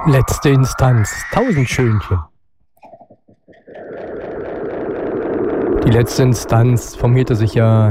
Letzte Instanz, 1000 Schönchen. Die letzte Instanz formierte sich ja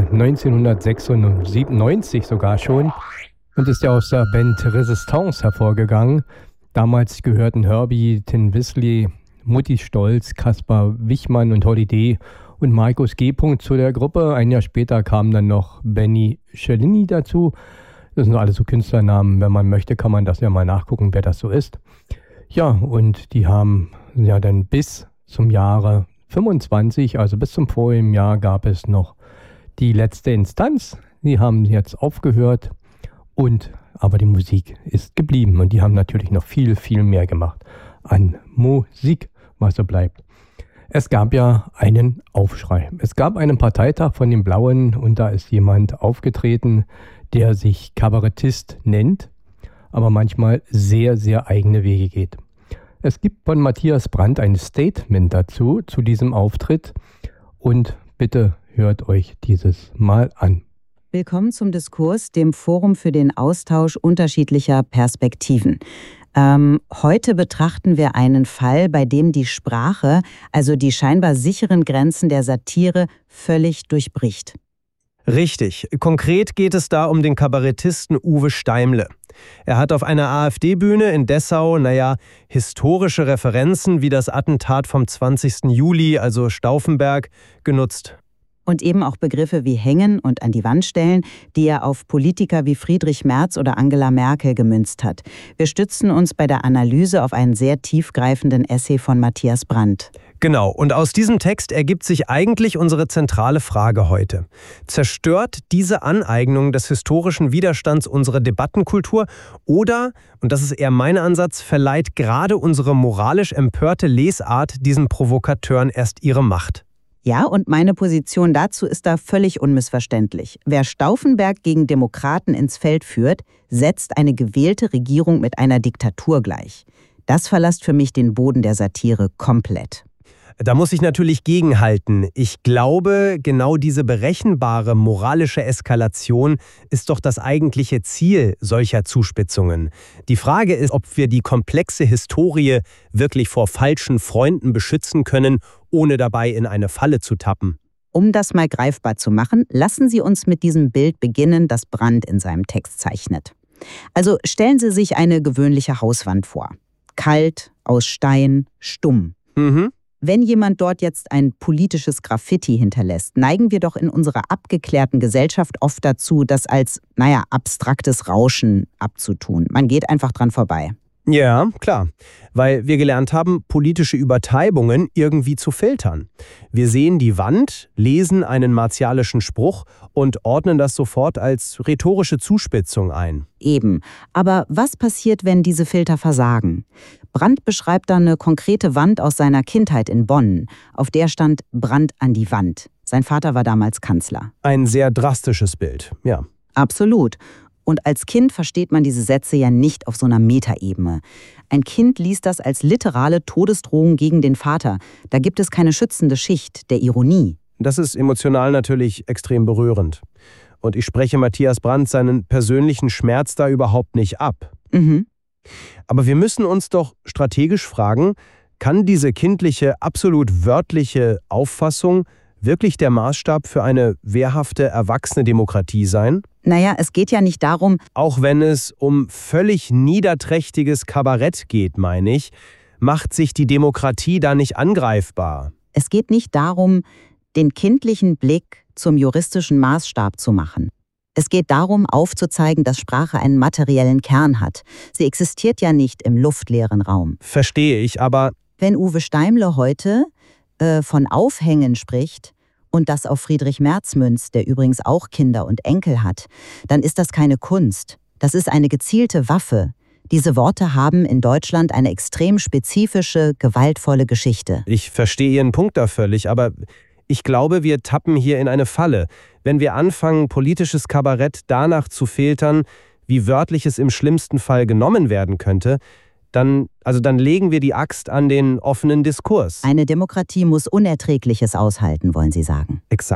1996 sogar schon und ist ja aus der Band Resistance hervorgegangen. Damals gehörten Herbie, Tin Wisley, Mutti Stolz, Kaspar Wichmann und Holiday und Markus G. zu der Gruppe. Ein Jahr später kam dann noch Benny Cellini dazu. Das sind alles so Künstlernamen. Wenn man möchte, kann man das ja mal nachgucken, wer das so ist. Ja, und die haben ja dann bis zum Jahre 25, also bis zum vorigen Jahr, gab es noch die letzte Instanz. Die haben jetzt aufgehört, aber die Musik ist geblieben. Und die haben natürlich noch viel, viel mehr gemacht an Musik, was so bleibt. Es gab ja einen Aufschrei. Es gab einen Parteitag von den Blauen und da ist jemand aufgetreten, der sich Kabarettist nennt, aber manchmal sehr, sehr eigene Wege geht. Es gibt von Matthias Brandt ein Statement dazu, zu diesem Auftritt. Und bitte hört euch dieses mal an. Willkommen zum Diskurs, dem Forum für den Austausch unterschiedlicher Perspektiven. Heute betrachten wir einen Fall, bei dem die Sprache, also die scheinbar sicheren Grenzen der Satire, völlig durchbricht. Richtig. Konkret geht es da um den Kabarettisten Uwe Steimle. Er hat auf einer AfD-Bühne in Dessau, historische Referenzen wie das Attentat vom 20. Juli, also Stauffenberg, genutzt. Und eben auch Begriffe wie hängen und an die Wand stellen, die er auf Politiker wie Friedrich Merz oder Angela Merkel gemünzt hat. Wir stützen uns bei der Analyse auf einen sehr tiefgreifenden Essay von Matthias Brandt. Genau, und aus diesem Text ergibt sich eigentlich unsere zentrale Frage heute. Zerstört diese Aneignung des historischen Widerstands unsere Debattenkultur oder, und das ist eher mein Ansatz, verleiht gerade unsere moralisch empörte Lesart diesen Provokateuren erst ihre Macht? Ja, und meine Position dazu ist da völlig unmissverständlich. Wer Stauffenberg gegen Demokraten ins Feld führt, setzt eine gewählte Regierung mit einer Diktatur gleich. Das verlässt für mich den Boden der Satire komplett. Da muss ich natürlich gegenhalten. Ich glaube, genau diese berechenbare moralische Eskalation ist doch das eigentliche Ziel solcher Zuspitzungen. Die Frage ist, ob wir die komplexe Historie wirklich vor falschen Freunden beschützen können, ohne dabei in eine Falle zu tappen. Um das mal greifbar zu machen, lassen Sie uns mit diesem Bild beginnen, das Brandt in seinem Text zeichnet. Also stellen Sie sich eine gewöhnliche Hauswand vor. Kalt, aus Stein, stumm. Wenn jemand dort jetzt ein politisches Graffiti hinterlässt, neigen wir doch in unserer abgeklärten Gesellschaft oft dazu, das als, abstraktes Rauschen abzutun. Man geht einfach dran vorbei. Ja, klar, weil wir gelernt haben, politische Übertreibungen irgendwie zu filtern. Wir sehen die Wand, lesen einen martialischen Spruch und ordnen das sofort als rhetorische Zuspitzung ein. Eben. Aber was passiert, wenn diese Filter versagen? Brandt beschreibt da eine konkrete Wand aus seiner Kindheit in Bonn. Auf der stand Brandt an die Wand. Sein Vater war damals Kanzler. Ein sehr drastisches Bild, ja. Absolut. Und als Kind versteht man diese Sätze ja nicht auf so einer Metaebene. Ein Kind liest das als literale Todesdrohung gegen den Vater. Da gibt es keine schützende Schicht der Ironie. Das ist emotional natürlich extrem berührend. Und ich spreche Matthias Brandt seinen persönlichen Schmerz da überhaupt nicht ab. Aber wir müssen uns doch strategisch fragen, kann diese kindliche, absolut wörtliche Auffassung wirklich der Maßstab für eine wehrhafte, erwachsene Demokratie sein? Es geht ja nicht darum, auch wenn es um völlig niederträchtiges Kabarett geht, meine ich, macht sich die Demokratie da nicht angreifbar. Es geht nicht darum, den kindlichen Blick zum juristischen Maßstab zu machen. Es geht darum, aufzuzeigen, dass Sprache einen materiellen Kern hat. Sie existiert ja nicht im luftleeren Raum. Verstehe ich, aber wenn Uwe Steimle heute von Aufhängen spricht und das auf Friedrich Merz münzt, der übrigens auch Kinder und Enkel hat, dann ist das keine Kunst. Das ist eine gezielte Waffe. Diese Worte haben in Deutschland eine extrem spezifische, gewaltvolle Geschichte. Ich verstehe Ihren Punkt da völlig, aber ich glaube, wir tappen hier in eine Falle. Wenn wir anfangen, politisches Kabarett danach zu filtern, wie wörtlich es im schlimmsten Fall genommen werden könnte, dann legen wir die Axt an den offenen Diskurs. Eine Demokratie muss Unerträgliches aushalten, wollen Sie sagen? Exakt.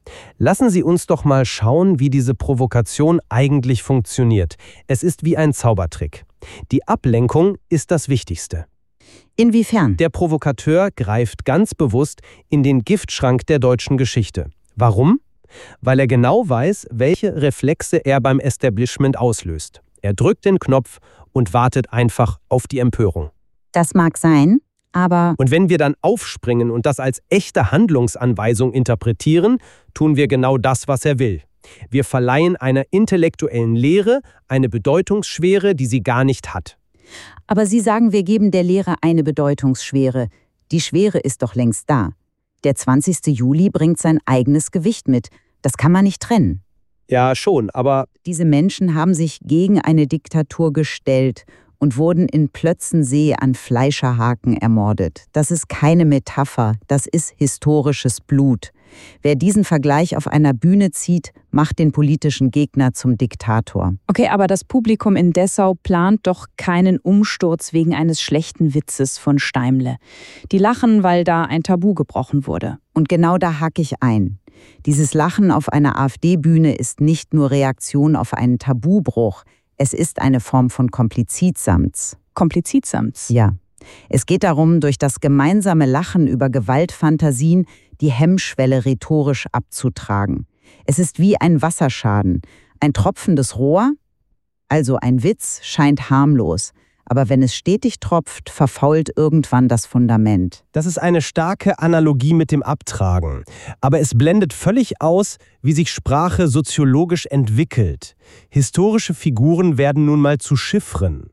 Lassen Sie uns doch mal schauen, wie diese Provokation eigentlich funktioniert. Es ist wie ein Zaubertrick. Die Ablenkung ist das Wichtigste. Inwiefern? Der Provokateur greift ganz bewusst in den Giftschrank der deutschen Geschichte. Warum? Weil er genau weiß, welche Reflexe er beim Establishment auslöst. Er drückt den Knopf und wartet einfach auf die Empörung. Das mag sein, aber... Und wenn wir dann aufspringen und das als echte Handlungsanweisung interpretieren, tun wir genau das, was er will. Wir verleihen einer intellektuellen Lehre eine Bedeutungsschwere, die sie gar nicht hat. Aber Sie sagen, wir geben der Lehre eine Bedeutungsschwere. Die Schwere ist doch längst da. Der 20. Juli bringt sein eigenes Gewicht mit. Das kann man nicht trennen. Ja, schon, aber... Diese Menschen haben sich gegen eine Diktatur gestellt und wurden in Plötzensee an Fleischerhaken ermordet. Das ist keine Metapher, das ist historisches Blut. Wer diesen Vergleich auf einer Bühne zieht, macht den politischen Gegner zum Diktator. Okay, aber das Publikum in Dessau plant doch keinen Umsturz wegen eines schlechten Witzes von Steimle. Die lachen, weil da ein Tabu gebrochen wurde. Und genau da hake ich ein. Dieses Lachen auf einer AfD-Bühne ist nicht nur Reaktion auf einen Tabubruch, es ist eine Form von Komplizitsamts. Komplizitsamts? Ja. Es geht darum, durch das gemeinsame Lachen über Gewaltfantasien die Hemmschwelle rhetorisch abzutragen. Es ist wie ein Wasserschaden. Ein tropfendes Rohr, also ein Witz, scheint harmlos. Aber wenn es stetig tropft, verfault irgendwann das Fundament. Das ist eine starke Analogie mit dem Abtragen. Aber es blendet völlig aus, wie sich Sprache soziologisch entwickelt. Historische Figuren werden nun mal zu Chiffren.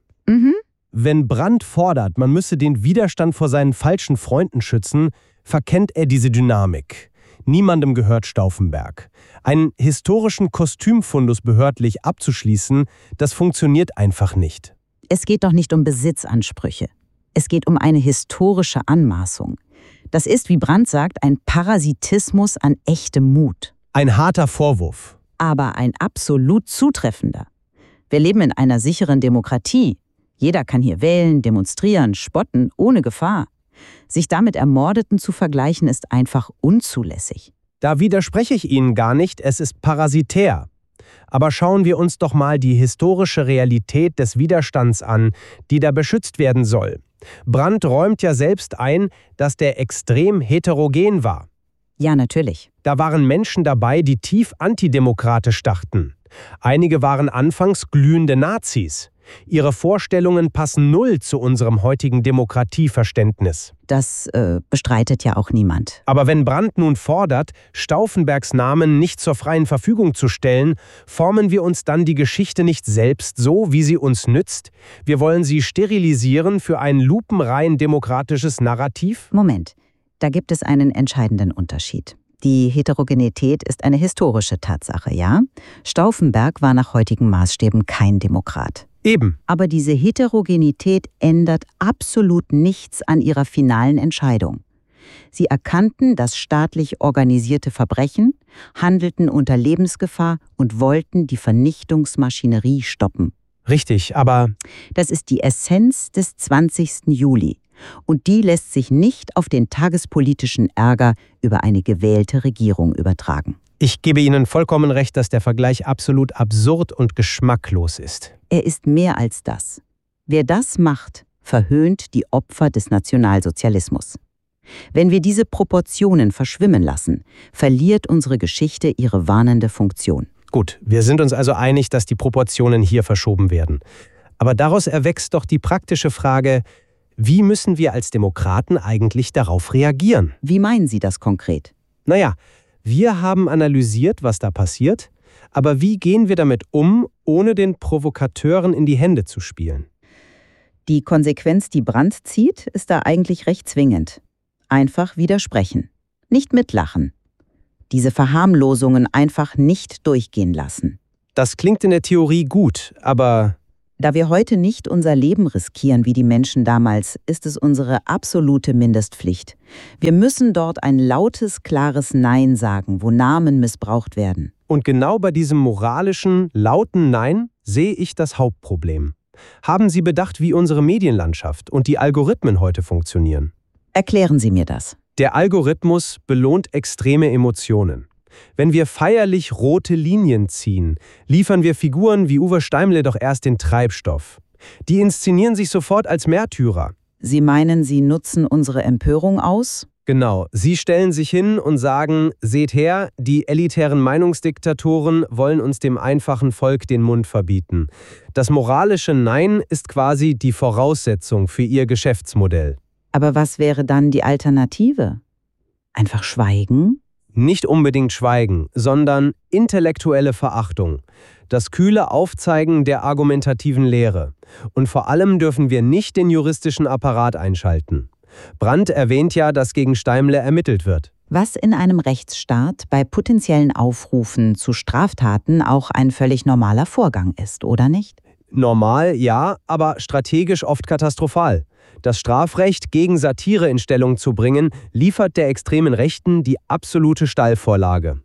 Wenn Brandt fordert, man müsse den Widerstand vor seinen falschen Freunden schützen, verkennt er diese Dynamik. Niemandem gehört Stauffenberg. Einen historischen Kostümfundus behördlich abzuschließen, das funktioniert einfach nicht. Es geht doch nicht um Besitzansprüche. Es geht um eine historische Anmaßung. Das ist, wie Brandt sagt, ein Parasitismus an echtem Mut. Ein harter Vorwurf. Aber ein absolut zutreffender. Wir leben in einer sicheren Demokratie. Jeder kann hier wählen, demonstrieren, spotten, ohne Gefahr. Sich damit Ermordeten zu vergleichen, ist einfach unzulässig. Da widerspreche ich Ihnen gar nicht, es ist parasitär. Aber schauen wir uns doch mal die historische Realität des Widerstands an, die da beschützt werden soll. Brandt räumt ja selbst ein, dass der extrem heterogen war. Ja, natürlich. Da waren Menschen dabei, die tief antidemokratisch dachten. Einige waren anfangs glühende Nazis. Ihre Vorstellungen passen null zu unserem heutigen Demokratieverständnis. Das bestreitet ja auch niemand. Aber wenn Brandt nun fordert, Stauffenbergs Namen nicht zur freien Verfügung zu stellen, formen wir uns dann die Geschichte nicht selbst so, wie sie uns nützt? Wir wollen sie sterilisieren für ein lupenrein demokratisches Narrativ? Moment, da gibt es einen entscheidenden Unterschied. Die Heterogenität ist eine historische Tatsache, ja? Stauffenberg war nach heutigen Maßstäben kein Demokrat. Eben. Aber diese Heterogenität ändert absolut nichts an ihrer finalen Entscheidung. Sie erkannten das staatlich organisierte Verbrechen, handelten unter Lebensgefahr und wollten die Vernichtungsmaschinerie stoppen. Richtig, aber... Das ist die Essenz des 20. Juli. Und die lässt sich nicht auf den tagespolitischen Ärger über eine gewählte Regierung übertragen. Ich gebe Ihnen vollkommen recht, dass der Vergleich absolut absurd und geschmacklos ist. Er ist mehr als das. Wer das macht, verhöhnt die Opfer des Nationalsozialismus. Wenn wir diese Proportionen verschwimmen lassen, verliert unsere Geschichte ihre warnende Funktion. Gut, wir sind uns also einig, dass die Proportionen hier verschoben werden. Aber daraus erwächst doch die praktische Frage, wie müssen wir als Demokraten eigentlich darauf reagieren? Wie meinen Sie das konkret? Naja, wir haben analysiert, was da passiert, aber wie gehen wir damit um, ohne den Provokateuren in die Hände zu spielen? Die Konsequenz, die Brandt zieht, ist da eigentlich recht zwingend. Einfach widersprechen. Nicht mitlachen. Diese Verharmlosungen einfach nicht durchgehen lassen. Das klingt in der Theorie gut, aber... Da wir heute nicht unser Leben riskieren wie die Menschen damals, ist es unsere absolute Mindestpflicht. Wir müssen dort ein lautes, klares Nein sagen, wo Namen missbraucht werden. Und genau bei diesem moralischen, lauten Nein sehe ich das Hauptproblem. Haben Sie bedacht, wie unsere Medienlandschaft und die Algorithmen heute funktionieren? Erklären Sie mir das. Der Algorithmus belohnt extreme Emotionen. Wenn wir feierlich rote Linien ziehen, liefern wir Figuren wie Uwe Steimle doch erst den Treibstoff. Die inszenieren sich sofort als Märtyrer. Sie meinen, sie nutzen unsere Empörung aus? Genau, sie stellen sich hin und sagen, seht her, die elitären Meinungsdiktatoren wollen uns dem einfachen Volk den Mund verbieten. Das moralische Nein ist quasi die Voraussetzung für ihr Geschäftsmodell. Aber was wäre dann die Alternative? Einfach schweigen? Nicht unbedingt schweigen, sondern intellektuelle Verachtung. Das kühle Aufzeigen der argumentativen Lehre. Und vor allem dürfen wir nicht den juristischen Apparat einschalten. Brandt erwähnt ja, dass gegen Steimle ermittelt wird. Was in einem Rechtsstaat bei potenziellen Aufrufen zu Straftaten auch ein völlig normaler Vorgang ist, oder nicht? Normal, ja, aber strategisch oft katastrophal. Das Strafrecht gegen Satire in Stellung zu bringen, liefert der extremen Rechten die absolute Steilvorlage.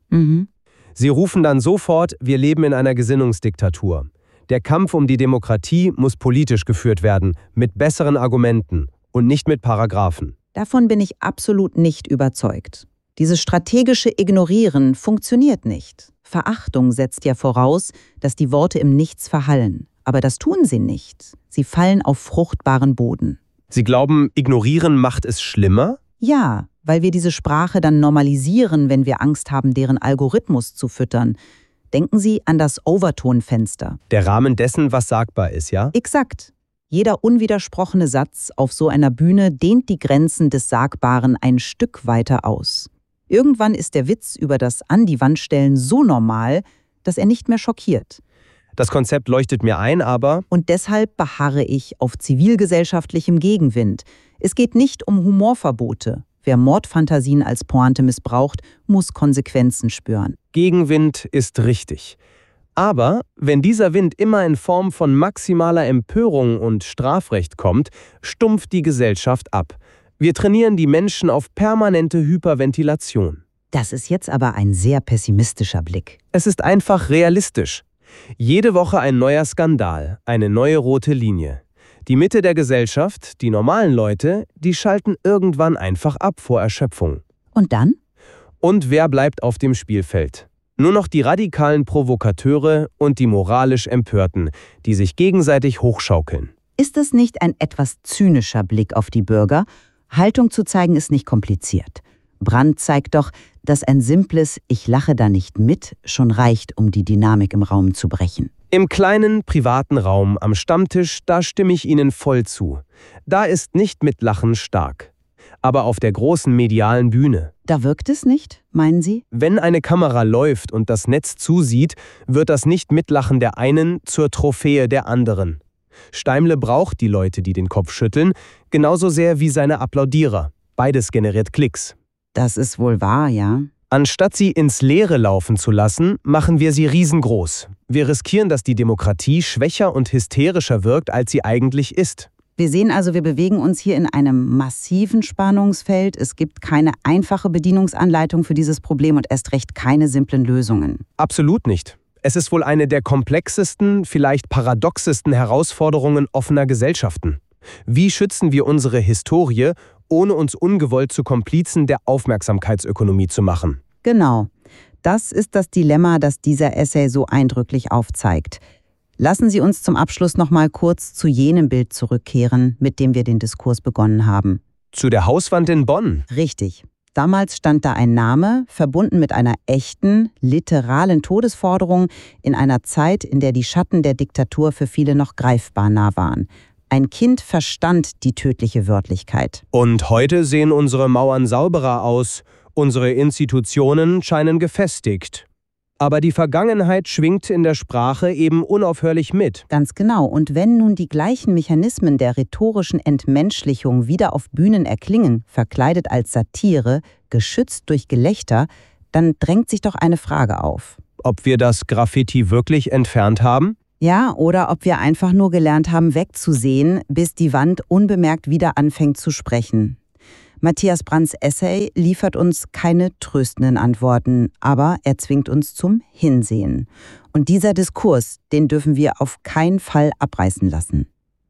Sie rufen dann sofort, wir leben in einer Gesinnungsdiktatur. Der Kampf um die Demokratie muss politisch geführt werden, mit besseren Argumenten und nicht mit Paragraphen. Davon bin ich absolut nicht überzeugt. Dieses strategische Ignorieren funktioniert nicht. Verachtung setzt ja voraus, dass die Worte im Nichts verhallen. Aber das tun sie nicht. Sie fallen auf fruchtbaren Boden. Sie glauben, Ignorieren macht es schlimmer? Ja, weil wir diese Sprache dann normalisieren, wenn wir Angst haben, deren Algorithmus zu füttern. Denken Sie an das Overtonfenster. Der Rahmen dessen, was sagbar ist, ja? Exakt. Jeder unwidersprochene Satz auf so einer Bühne dehnt die Grenzen des Sagbaren ein Stück weiter aus. Irgendwann ist der Witz über das An-die-Wand-Stellen so normal, dass er nicht mehr schockiert. Das Konzept leuchtet mir ein, aber... Und deshalb beharre ich auf zivilgesellschaftlichem Gegenwind. Es geht nicht um Humorverbote. Wer Mordfantasien als Pointe missbraucht, muss Konsequenzen spüren. Gegenwind ist richtig. Aber wenn dieser Wind immer in Form von maximaler Empörung und Strafrecht kommt, stumpft die Gesellschaft ab. Wir trainieren die Menschen auf permanente Hyperventilation. Das ist jetzt aber ein sehr pessimistischer Blick. Es ist einfach realistisch. Jede Woche ein neuer Skandal, eine neue rote Linie. Die Mitte der Gesellschaft, die normalen Leute, die schalten irgendwann einfach ab vor Erschöpfung. Und dann? Und wer bleibt auf dem Spielfeld? Nur noch die radikalen Provokateure und die moralisch Empörten, die sich gegenseitig hochschaukeln. Ist es nicht ein etwas zynischer Blick auf die Bürger? Haltung zu zeigen ist nicht kompliziert. Brandt zeigt doch, dass ein simples »Ich lache da nicht mit« schon reicht, um die Dynamik im Raum zu brechen. Im kleinen, privaten Raum am Stammtisch, da stimme ich Ihnen voll zu. Da ist nicht Mitlachen stark. Aber auf der großen medialen Bühne. Da wirkt es nicht, meinen Sie? Wenn eine Kamera läuft und das Netz zusieht, wird das Nicht-Mitlachen der einen zur Trophäe der anderen. Steimle braucht die Leute, die den Kopf schütteln, genauso sehr wie seine Applaudierer. Beides generiert Klicks. Das ist wohl wahr, ja. Anstatt sie ins Leere laufen zu lassen, machen wir sie riesengroß. Wir riskieren, dass die Demokratie schwächer und hysterischer wirkt, als sie eigentlich ist. Wir sehen also, wir bewegen uns hier in einem massiven Spannungsfeld. Es gibt keine einfache Bedienungsanleitung für dieses Problem und erst recht keine simplen Lösungen. Absolut nicht. Es ist wohl eine der komplexesten, vielleicht paradoxesten Herausforderungen offener Gesellschaften. Wie schützen wir unsere Historie, ohne uns ungewollt zu Komplizen der Aufmerksamkeitsökonomie zu machen? Genau. Das ist das Dilemma, das dieser Essay so eindrücklich aufzeigt. Lassen Sie uns zum Abschluss noch mal kurz zu jenem Bild zurückkehren, mit dem wir den Diskurs begonnen haben. Zu der Hauswand in Bonn? Richtig. Damals stand da ein Name, verbunden mit einer echten, literalen Todesforderung in einer Zeit, in der die Schatten der Diktatur für viele noch greifbar nah waren. Ein Kind verstand die tödliche Wörtlichkeit. Und heute sehen unsere Mauern sauberer aus, unsere Institutionen scheinen gefestigt. Aber die Vergangenheit schwingt in der Sprache eben unaufhörlich mit. Ganz genau. Und wenn nun die gleichen Mechanismen der rhetorischen Entmenschlichung wieder auf Bühnen erklingen, verkleidet als Satire, geschützt durch Gelächter, dann drängt sich doch eine Frage auf. Ob wir das Graffiti wirklich entfernt haben? Ja, oder ob wir einfach nur gelernt haben, wegzusehen, bis die Wand unbemerkt wieder anfängt zu sprechen. Matthias Brandts Essay liefert uns keine tröstenden Antworten, aber er zwingt uns zum Hinsehen. Und dieser Diskurs, den dürfen wir auf keinen Fall abreißen lassen.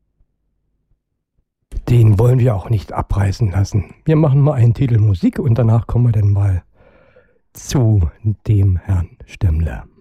Den wollen wir auch nicht abreißen lassen. Wir machen mal einen Titel Musik und danach kommen wir dann mal zu dem Herrn Stemmler.